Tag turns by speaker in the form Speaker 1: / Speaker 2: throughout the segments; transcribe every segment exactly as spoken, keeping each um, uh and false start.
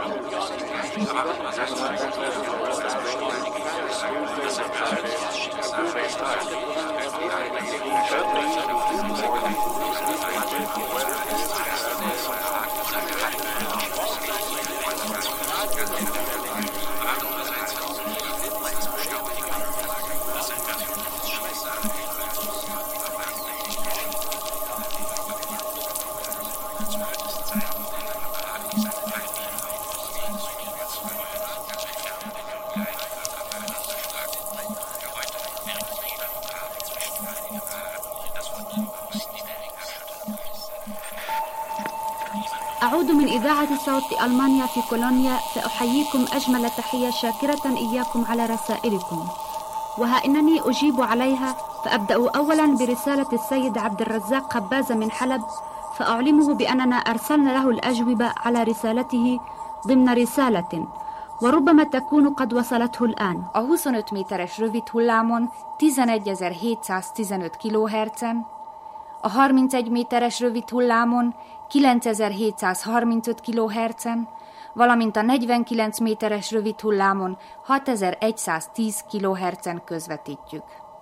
Speaker 1: أعود من إذاعة صوت ألمانيا في كولونيا فأحييكم أجمل تحية شاكرة إياكم على رسائلكم، وها إنني أجيب عليها. فأبدأ أولا برسالة السيد عبد الرزاق خبازة من حلب، فأعلمه بأننا أرسلنا له الأجوبة على رسالته ضمن رسالة وربما تكون قد وصلته الآن.
Speaker 2: A huszonöt méteres rövid hullámon tizenegyezer-hétszáztizenöt kilohertzen, a harmincegy méteres rövid hullámon kilencezer-hétszázharmincöt kilohertzen, valamint a negyvenkilenc méteres rövid hullámon hatezer-száztíz kilohertzen közvetítjük.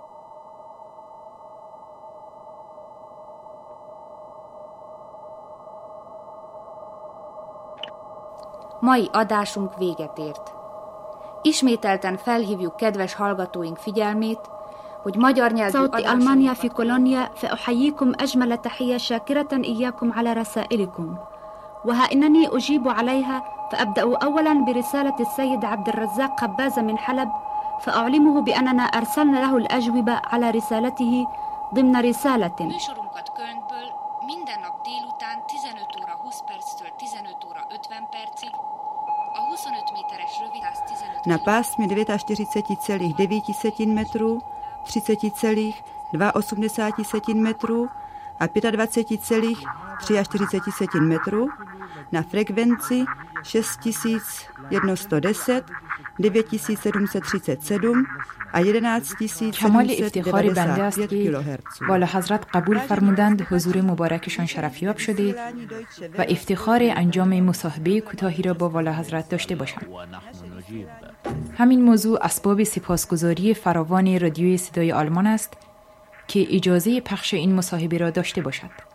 Speaker 2: Mai adásunk véget ért. Ismételten felhívjuk kedves hallgatóink figyelmét, hogy magyar nyelvű
Speaker 1: صوت ألمانيا في كولونيا فأحييكم أجمل تحية شاكرة إياكم على رسائلكم، وها إنني أجيب عليها. فأبدأ أولا برسالة السيد عبد الرزاق خبازة من حلب، فأعلمه بأننا أرسلنا له الأجوبة على رسالته ضمن رسالة.
Speaker 2: Műsorunkat Kölnből minden nap délután tizenöt óra húsz perctől tizenöt óra ötven percig a huszonöt méteres rövid tizenöt
Speaker 3: na pásmě čtyřicet devět celá devět metrů, třicet celá osmdesát dva metrů a dvacet pět celá čtyřicet tři metrů na frekvenci šest tisíc sto deset, devět tisíc sedm set třicet sedm a jedenáct tisíc
Speaker 4: کمال افتخار بنده است که والا حضرت قبول فرمودند حضور مبارکشان شرفیاب شده و افتخار انجام مصاحبه کوتاهی را با والا حضرت داشته باشم. همین موضوع اسباب سپاسگزاری فراوان رادیوی صدای آلمان است که اجازه پخش این مصاحبه را داشته باشد.